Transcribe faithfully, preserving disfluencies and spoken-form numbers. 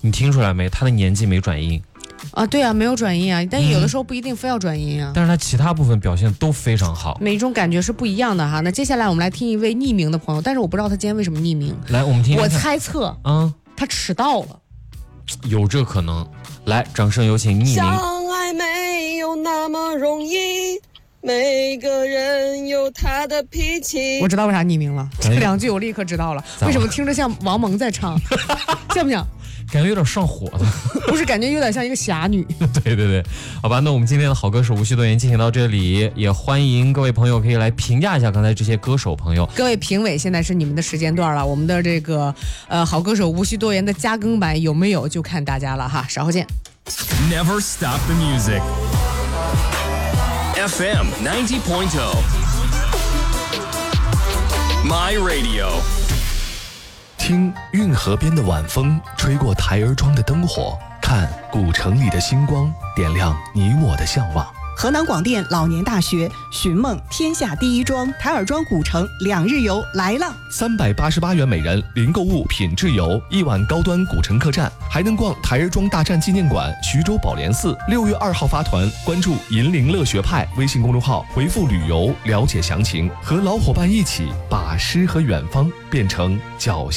你听出来没？他的年纪没转音啊，对啊，没有转音啊，但有的时候不一定非要转音啊。 但是他其他部分表现都非常好， 每一种感觉是不一样的哈。那接下来我们来听一位匿名的朋友，但是我不知道他今天为什么匿名。 来，我们听听看。 我猜测，嗯，他迟到了， 有这可能。来，掌声有请匿名。 相爱没有那么容易，每个人有他的脾气。 我知道为啥匿名了，这两句我立刻知道了，为什么听着像王蒙在唱，像不像？ 感觉有点上火的， 不是，感觉有点像一个侠女。 对对对，好吧，那我们今天的好歌手无需多言进行到这里，也欢迎各位朋友可以来评价一下刚才这些歌手朋友。 各位评委，现在是你们的时间段了，我们的这个呃好歌手无需多言的加更版有没有，就看大家了哈，稍后见。 Never stop the music. F M ninety point oh. My Radio. 听运河边的晚风吹过台儿庄的灯火，看古城里的星光点亮你我的向往。 河南广电老年大学寻梦天下第一庄台儿庄古城两日游来了， 三百八十八元每人，零购物品质游，一晚高端古城客栈，还能逛台儿庄大战纪念馆、徐州宝莲寺。六月二号发团，关注银铃乐学派微信公众号，回复旅游了解详情，和老伙伴一起把诗和远方变成脚下。